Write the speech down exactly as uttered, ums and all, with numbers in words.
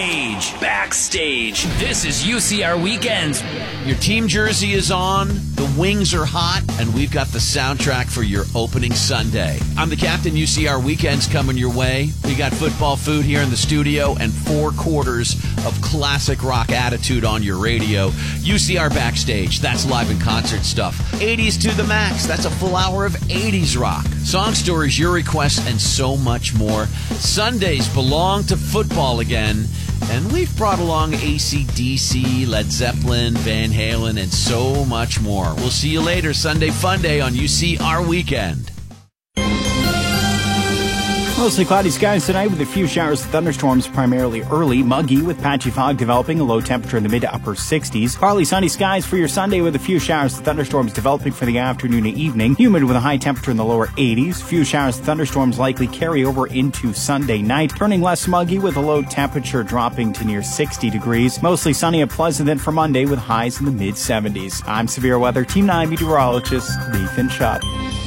Backstage. This is U C R Weekends. Your team jersey is on, the wings are hot, and we've got the soundtrack for your opening Sunday. I'm the captain. U C R Weekends coming your way. We got football food here in the studio and four quarters of classic rock attitude on your radio. U C R Backstage, that's live and concert stuff. eighties to the max, that's a full hour of eighties rock. Song stories, your requests, and so much more. Sundays belong to football again. And we've brought along A C D C, Led Zeppelin, Van Halen, and so much more. We'll see you later, Sunday Fun Day on U C R Weekend. Mostly cloudy skies tonight with a few showers and thunderstorms, primarily early. Muggy with patchy fog developing, a low temperature in the mid to upper sixties. Partly sunny skies for your Sunday with a few showers and thunderstorms developing for the afternoon and evening. Humid with a high temperature in the lower eighties. Few showers and thunderstorms likely carry over into Sunday night. Turning less muggy with a low temperature dropping to near sixty degrees. Mostly sunny and pleasant then for Monday with highs in the mid seventies. I'm Severe Weather Team nine meteorologist Nathan Schutt.